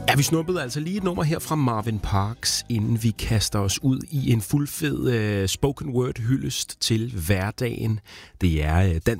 Ja, vi snuppede altså lige et nummer her fra Marvin Parks, inden vi kaster os ud i en fuldfed spoken word hyldest til hverdagen. Det er